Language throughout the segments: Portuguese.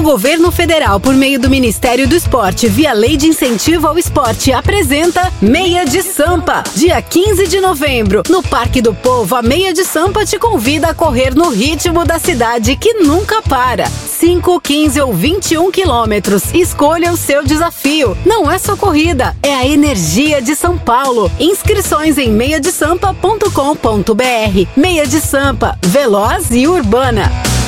O Governo Federal, por meio do Ministério do Esporte, via Lei de Incentivo ao Esporte, apresenta Meia de Sampa. Dia 15 de novembro, no Parque do Povo, a Meia de Sampa te convida a correr no ritmo da cidade que nunca para. 5, 15 ou 21 quilômetros. Escolha o seu desafio. Não é só corrida, é a energia de São Paulo. Inscrições em meiadesampa.com.br. Meia de Sampa, veloz e urbana.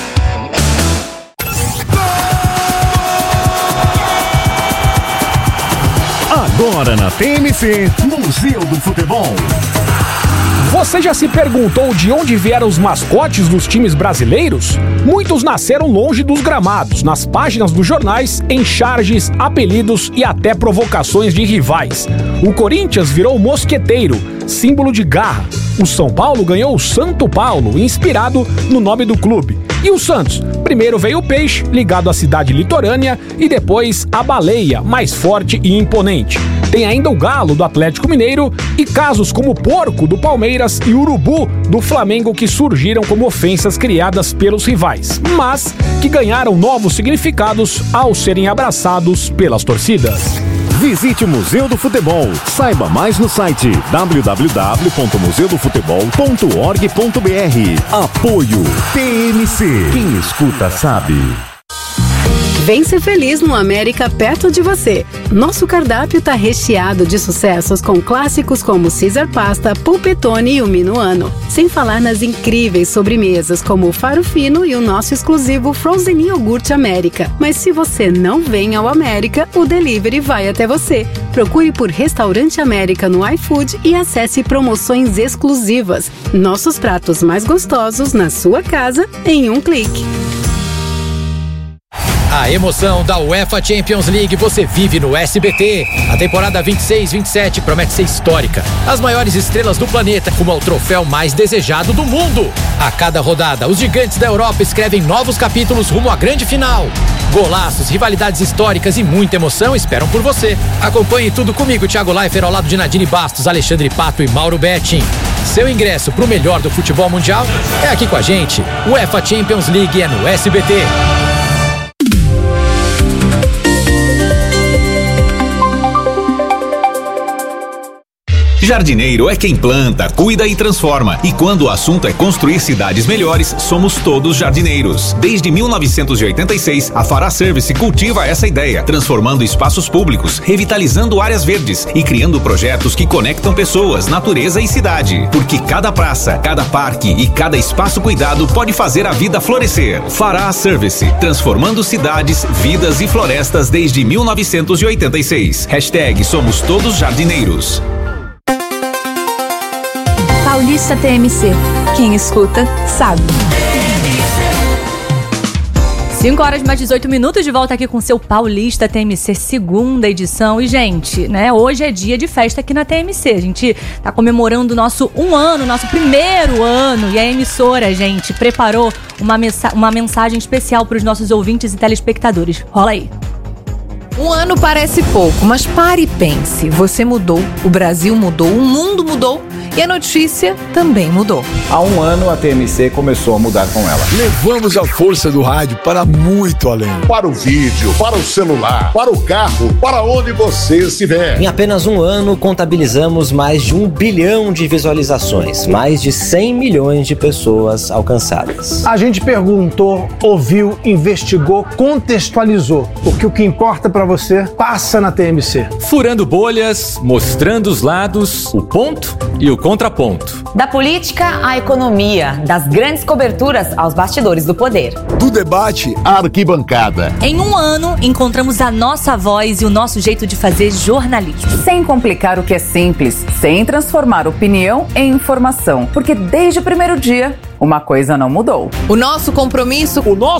Agora na TMC, Museu do Futebol. Você já se perguntou de onde vieram os mascotes dos times brasileiros? Muitos nasceram longe dos gramados, nas páginas dos jornais, em charges, apelidos e até provocações de rivais. O Corinthians virou o mosqueteiro, símbolo de garra. O São Paulo ganhou o Santo Paulo, inspirado no nome do clube. E o Santos? Primeiro veio o peixe, ligado à cidade litorânea, e depois a baleia, mais forte e imponente. Tem ainda o galo do Atlético Mineiro e casos como o porco do Palmeiras e o urubu do Flamengo que surgiram como ofensas criadas pelos rivais, mas que ganharam novos significados ao serem abraçados pelas torcidas. Visite o Museu do Futebol. Saiba mais no site www.museudofutebol.org.br. Apoio TMC. Quem escuta sabe. Vem ser feliz no América perto de você. Nosso cardápio tá recheado de sucessos com clássicos como Caesar Pasta, Pulpetone e o Minuano. Sem falar nas incríveis sobremesas como o Faro Fino e o nosso exclusivo Frozen Iogurte América. Mas se você não vem ao América, o delivery vai até você. Procure por Restaurante América no iFood e acesse promoções exclusivas. Nossos pratos mais gostosos na sua casa em um clique. A emoção da UEFA Champions League você vive no SBT. A temporada 26-27 promete ser histórica. As maiores estrelas do planeta rumo ao troféu mais desejado do mundo. A cada rodada, os gigantes da Europa escrevem novos capítulos rumo à grande final. Golaços, rivalidades históricas e muita emoção esperam por você. Acompanhe tudo comigo, Thiago Leifert, ao lado de Nadine Bastos, Alexandre Pato e Mauro Betting. Seu ingresso pro melhor do futebol mundial é aqui com a gente. UEFA Champions League é no SBT. Jardineiro é quem planta, cuida e transforma. E quando o assunto é construir cidades melhores, somos todos jardineiros. Desde 1986, a Fará Service cultiva essa ideia, transformando espaços públicos, revitalizando áreas verdes e criando projetos que conectam pessoas, natureza e cidade. Porque cada praça, cada parque e cada espaço cuidado pode fazer a vida florescer. Fará Service, transformando cidades, vidas e florestas desde 1986. Hashtag Somos Todos Jardineiros. Paulista TMC. Quem escuta, sabe. 5h mais 18 de volta aqui com seu Paulista TMC, segunda edição. E, gente, né, hoje é dia de festa aqui na TMC. A gente tá comemorando nosso primeiro ano. E a emissora, gente, preparou uma mensagem especial para os nossos ouvintes e telespectadores. Rola aí. Um ano parece pouco, mas pare e pense. Você mudou, o Brasil mudou, o mundo mudou e a notícia também mudou. Há um ano a TMC começou a mudar com ela. Levamos a força do rádio para muito além. Para o vídeo, para o celular, para o carro, para onde você estiver. Em apenas um ano, contabilizamos mais de 1 bilhão de visualizações, mais de 100 milhões de pessoas alcançadas. A gente perguntou, ouviu, investigou, contextualizou, porque o que importa para você passa na TMC. Furando bolhas, mostrando os lados, o ponto e o contraponto. Da política à economia, das grandes coberturas aos bastidores do poder. Do debate à arquibancada. Em um ano, encontramos a nossa voz e o nosso jeito de fazer jornalismo. Sem complicar o que é simples, sem transformar opinião em informação. Porque desde o primeiro dia, uma coisa não mudou. O nosso compromisso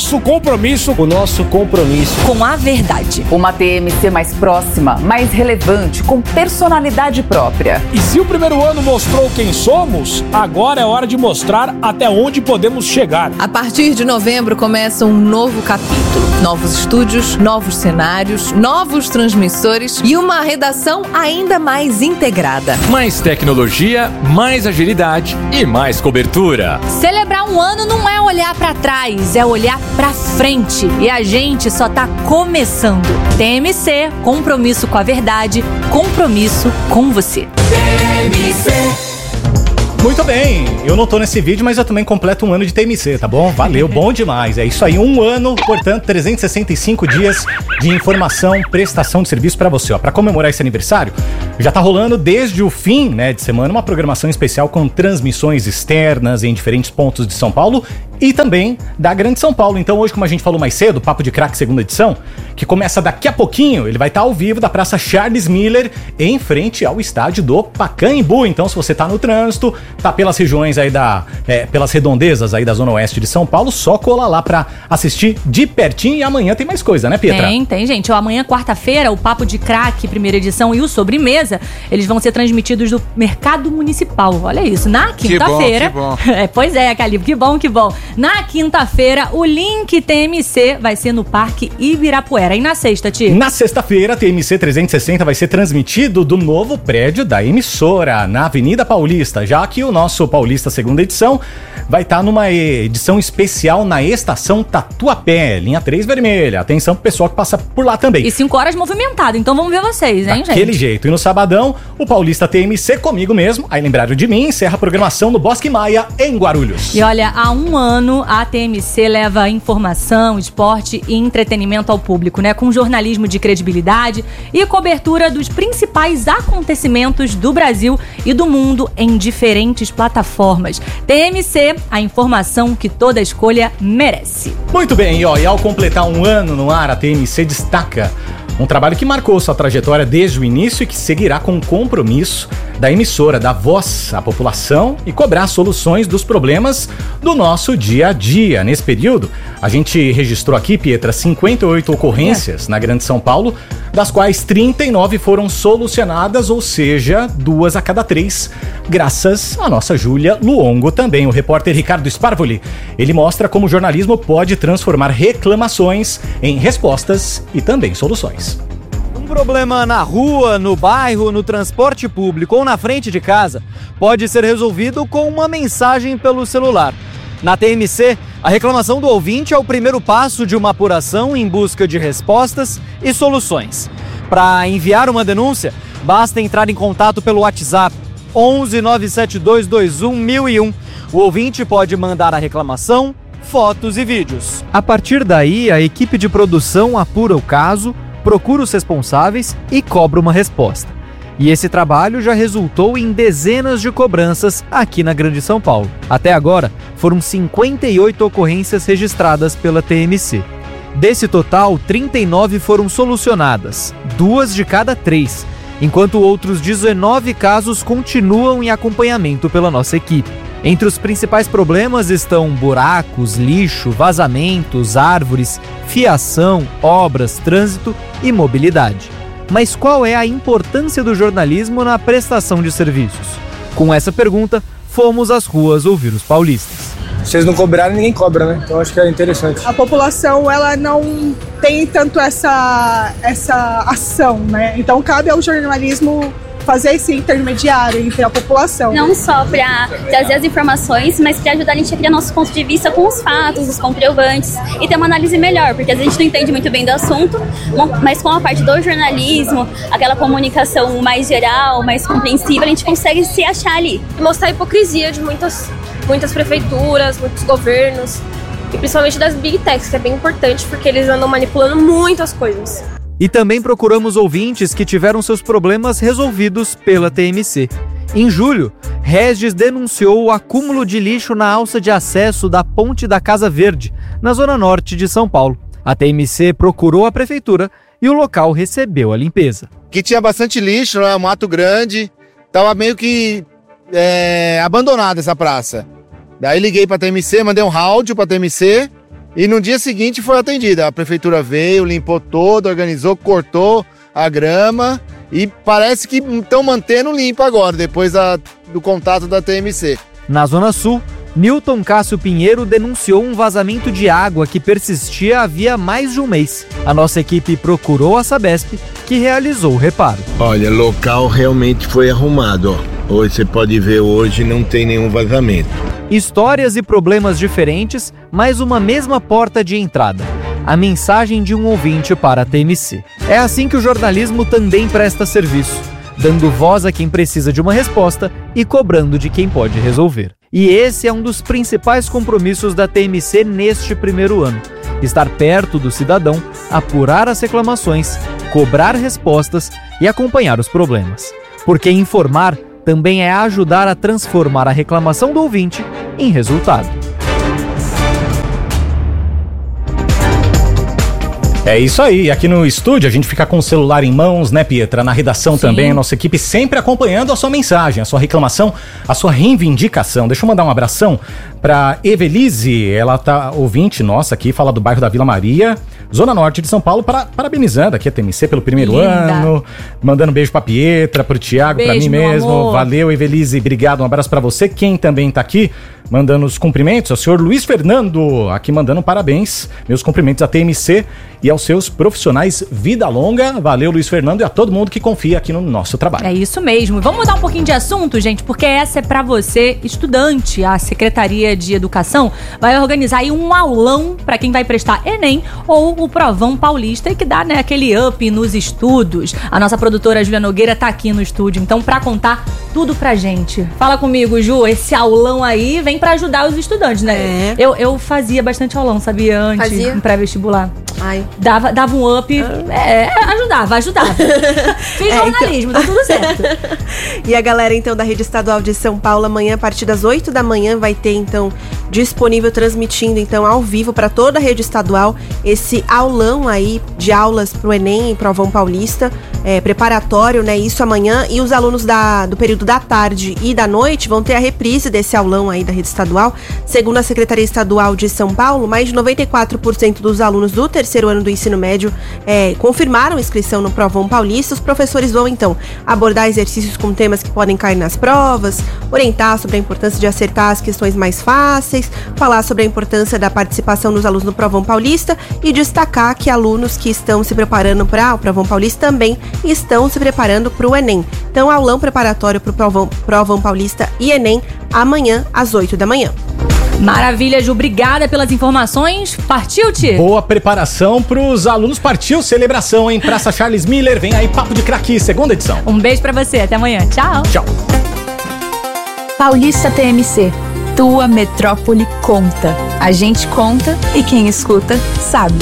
com a verdade. Uma TMC mais próxima, mais relevante, com personalidade própria. E se o primeiro ano mostrou quem somos, agora é hora de mostrar até onde podemos chegar. A partir de novembro começa um novo capítulo. Novos estúdios, novos cenários, novos transmissores e uma redação ainda mais integrada. Mais tecnologia, mais agilidade e mais cobertura. Celebrar um ano não é olhar pra trás, é olhar pra frente. E a gente só tá começando. TMC, compromisso com a verdade, compromisso com você. TMC. Muito bem, eu não tô nesse vídeo, mas eu também completo um ano de TMC, tá bom? Valeu, bom demais. É isso aí, um ano, portanto, 365 dias de informação, prestação de serviço pra você, ó. Pra comemorar esse aniversário, já tá rolando desde o fim, né, de semana, uma programação especial com transmissões externas em diferentes pontos de São Paulo e também da Grande São Paulo. Então hoje, como a gente falou mais cedo, Papo de Crack segunda edição, que começa daqui a pouquinho, ele vai estar ao vivo da Praça Charles Miller, em frente ao estádio do Pacaembu. Então se você tá no trânsito, tá pelas regiões aí pelas redondezas aí da Zona Oeste de São Paulo, só cola lá pra assistir de pertinho. E amanhã tem mais coisa, né, Pietra? Tem, gente. Amanhã, quarta-feira, o Papo de Crack, primeira edição, e o Sobremesa, eles vão ser transmitidos do Mercado Municipal. Olha isso, na quinta-feira. Que bom. Pois é, Calibre, que bom. Na quinta-feira, o Link TMC vai ser no Parque Ibirapuera. E na sexta, Tio? Na sexta-feira, TMC 360 vai ser transmitido do novo prédio da emissora, na Avenida Paulista, já que o nosso Paulista segunda edição vai estar numa edição especial na Estação Tatuapé, linha 3 vermelha. Atenção pro pessoal que passa por lá também. E 5 horas movimentado, então vamos ver vocês, hein, gente? Daquele jeito. E no sabadão, o Paulista TMC comigo mesmo, aí lembraram de mim, encerra a programação no Bosque Maia, em Guarulhos. E olha, há um ano a TMC leva informação, esporte e entretenimento ao público, né? Com jornalismo de credibilidade e cobertura dos principais acontecimentos do Brasil e do mundo em diferentes plataformas. TMC, a informação que toda escolha merece. Muito bem, e ao completar um ano no ar, a TMC destaca um trabalho que marcou sua trajetória desde o início e que seguirá com o compromisso da emissora, dar voz à população e cobrar soluções dos problemas do nosso dia a dia. Nesse período, a gente registrou aqui, Pietra, 58 ocorrências na Grande São Paulo, das quais 39 foram solucionadas, ou seja, 2 a cada 3, graças à nossa Júlia Luongo também. O repórter Ricardo Sparvoli, ele mostra como o jornalismo pode transformar reclamações em respostas e também soluções. Um problema na rua, no bairro, no transporte público ou na frente de casa pode ser resolvido com uma mensagem pelo celular. Na TMC, a reclamação do ouvinte é o primeiro passo de uma apuração em busca de respostas e soluções. Para enviar uma denúncia, basta entrar em contato pelo WhatsApp 11 97221 1001. O ouvinte pode mandar a reclamação, fotos e vídeos. A partir daí, a equipe de produção apura o caso, procura os responsáveis e cobra uma resposta. E esse trabalho já resultou em dezenas de cobranças aqui na Grande São Paulo. Até agora, foram 58 ocorrências registradas pela TMC. Desse total, 39 foram solucionadas, 2 de cada 3, enquanto outros 19 casos continuam em acompanhamento pela nossa equipe. Entre os principais problemas estão buracos, lixo, vazamentos, árvores, fiação, obras, trânsito e mobilidade. Mas qual é a importância do jornalismo na prestação de serviços? Com essa pergunta, fomos às ruas ouvir os paulistas. Vocês não cobrarem, ninguém cobra, né? Então acho que é interessante. A população, ela não tem tanto essa ação, né? Então cabe ao jornalismo fazer esse intermediário entre a população. Não só para trazer as informações, mas para ajudar a gente a criar nosso ponto de vista com os fatos, os comprovantes e ter uma análise melhor, porque às vezes a gente não entende muito bem do assunto, mas com a parte do jornalismo, aquela comunicação mais geral, mais compreensível, a gente consegue se achar ali. Mostrar a hipocrisia de muitas prefeituras, muitos governos, e principalmente das Big Techs, que é bem importante porque eles andam manipulando muitas coisas. E também procuramos ouvintes que tiveram seus problemas resolvidos pela TMC. Em julho, Regis denunciou o acúmulo de lixo na alça de acesso da Ponte da Casa Verde, na zona norte de São Paulo. A TMC procurou a prefeitura e o local recebeu a limpeza. Que tinha bastante lixo, né? Mato grande, tava meio que abandonada essa praça. Daí liguei pra TMC, mandei um áudio pra TMC e no dia seguinte foi atendida. A prefeitura veio, limpou todo, organizou, cortou a grama e parece que estão mantendo limpo agora, depois do contato da TMC. Na Zona Sul, Newton Cássio Pinheiro denunciou um vazamento de água que persistia havia mais de um mês. A nossa equipe procurou a Sabesp, que realizou o reparo. Olha, o local realmente foi arrumado, ó. Hoje você pode ver, hoje não tem nenhum vazamento. Histórias e problemas diferentes, mas uma mesma porta de entrada. A mensagem de um ouvinte para a TMC. É assim que o jornalismo também presta serviço, dando voz a quem precisa de uma resposta e cobrando de quem pode resolver. E esse é um dos principais compromissos da TMC neste primeiro ano. Estar perto do cidadão, apurar as reclamações, cobrar respostas e acompanhar os problemas. Porque informar também é ajudar a transformar a reclamação do ouvinte em resultado. É isso aí, aqui no estúdio a gente fica com o celular em mãos, né, Pietra? Na redação também, a nossa equipe sempre acompanhando a sua mensagem, a sua reclamação, a sua reivindicação. Deixa eu mandar um abração pra Evelise, ela tá ouvinte nossa aqui, fala do bairro da Vila Maria, Zona Norte de São Paulo, parabenizando aqui a TMC pelo primeiro ano, mandando um beijo pra Pietra, pro Thiago, beijo, pra mim mesmo. Amor. Valeu, Evelise, obrigado, um abraço pra você. Quem também tá aqui mandando os cumprimentos ao senhor Luiz Fernando, aqui mandando parabéns, meus cumprimentos à TMC e aos seus profissionais vida longa. Valeu, Luiz Fernando, e a todo mundo que confia aqui no nosso trabalho. É isso mesmo. Vamos mudar um pouquinho de assunto, gente, porque essa é pra você, estudante. A Secretaria de Educação vai organizar aí um aulão pra quem vai prestar Enem ou o Provão Paulista e que dá, né, aquele up nos estudos. A nossa produtora Júlia Nogueira tá aqui no estúdio, então pra contar tudo pra gente. Fala comigo, Ju, esse aulão aí vem pra ajudar os estudantes, né? Eu fazia bastante aulão, sabia? Antes, em pré-vestibular. Ai. Dava um up, ajudava. Fiz jornalismo, então. Tá tudo certo. E a galera, então, da Rede Estadual de São Paulo, amanhã, a partir das 8 da manhã, vai ter, então, disponível, transmitindo, então, ao vivo para toda a rede estadual, esse aulão aí de aulas pro Enem e Provão Paulista, preparatório, né? Isso amanhã. E os alunos do período da tarde e da noite vão ter a reprise desse aulão aí da rede estadual. Segundo a Secretaria Estadual de São Paulo, mais de 94% dos alunos do terceiro ano do ensino médio confirmaram inscrição no Provão Paulista. Os professores vão, então, abordar exercícios com temas que podem cair nas provas, orientar sobre a importância de acertar as questões mais fáceis, falar sobre a importância da participação dos alunos no Provão Paulista e destacar que alunos que estão se preparando para o Provão Paulista também estão se preparando para o Enem. Então, aulão preparatório para o Provão Paulista e Enem amanhã às 8 da manhã. Maravilha, Ju, obrigada pelas informações. Partiu, Ti? Boa preparação pros alunos, partiu celebração, hein? Praça Charles Miller, vem aí Papo de Craque, segunda edição. Um beijo pra você, até amanhã, tchau. Tchau. Paulista TMC, tua metrópole conta. A gente conta e quem escuta sabe.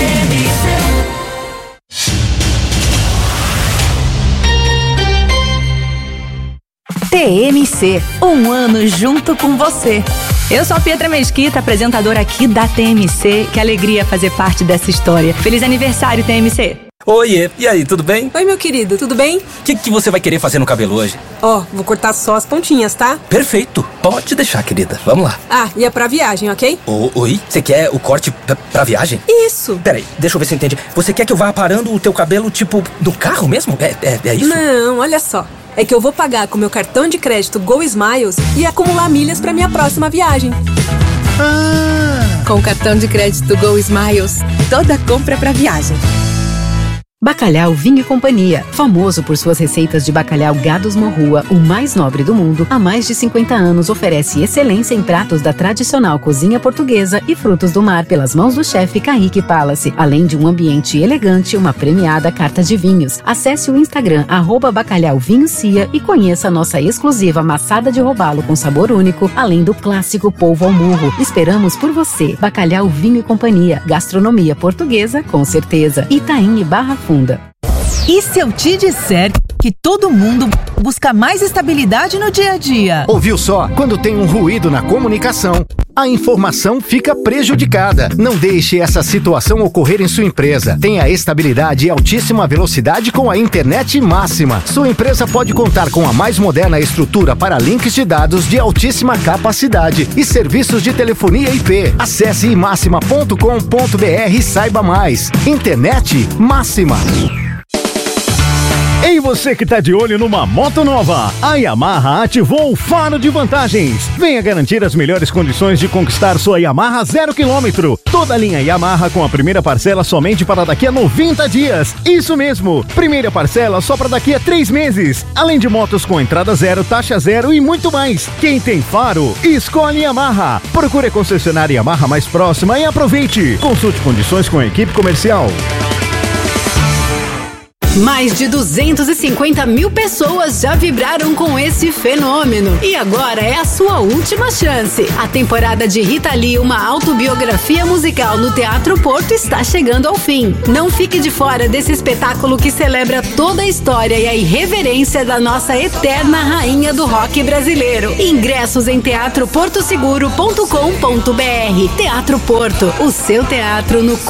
TMC, um ano junto com você. Eu sou a Pietra Mesquita, apresentadora aqui da TMC. Que alegria fazer parte dessa história. Feliz aniversário, TMC. Oiê, e aí, tudo bem? Oi, meu querido, tudo bem? O que você vai querer fazer no cabelo hoje? Vou cortar só as pontinhas, tá? Perfeito, pode deixar, querida, vamos lá. E é pra viagem, ok? Oi, você quer o corte pra viagem? Isso. Peraí, deixa eu ver se eu entendi. Você quer que eu vá parando o teu cabelo, tipo, no carro mesmo? É isso? Não, olha só. É que eu vou pagar com meu cartão de crédito Go Smiles e acumular milhas pra minha próxima viagem. Com o cartão de crédito Go Smiles, toda compra é pra viagem. Bacalhau Vinho e Companhia, famoso por suas receitas de bacalhau Gados Morrua, o mais nobre do mundo, há mais de 50 anos oferece excelência em pratos da tradicional cozinha portuguesa e frutos do mar pelas mãos do chefe Kaique Palace, além de um ambiente elegante e uma premiada carta de vinhos. Acesse o Instagram @bacalhauvinhocia e conheça a nossa exclusiva maçada de robalo com sabor único, além do clássico polvo ao murro. Esperamos por você. Bacalhau Vinho e Companhia, gastronomia portuguesa com certeza. Itaim e Barra Funda. E se eu te disser que todo mundo busca mais estabilidade no dia a dia? Ouviu só? Quando tem um ruído na comunicação, a informação fica prejudicada. Não deixe essa situação ocorrer em sua empresa. Tenha estabilidade e altíssima velocidade com a internet máxima. Sua empresa pode contar com a mais moderna estrutura para links de dados de altíssima capacidade e serviços de telefonia IP. Acesse imaxima.com.br e saiba mais. Internet máxima. Ei, você que tá de olho numa moto nova, a Yamaha ativou o faro de vantagens. Venha garantir as melhores condições de conquistar sua Yamaha 0 km. Toda a linha Yamaha com a primeira parcela somente para daqui a 90 dias. Isso mesmo, primeira parcela só para daqui a 3 meses. Além de motos com entrada zero, taxa zero e muito mais. Quem tem faro, escolhe Yamaha. Procure a concessionária Yamaha mais próxima e aproveite. Consulte condições com a equipe comercial. Mais de 250 mil pessoas já vibraram com esse fenômeno. E agora é a sua última chance. A temporada de Rita Lee, uma autobiografia musical no Teatro Porto, está chegando ao fim. Não fique de fora desse espetáculo que celebra toda a história e a irreverência da nossa eterna rainha do rock brasileiro. Ingressos em teatroportoseguro.com.br. Teatro Porto, o seu teatro no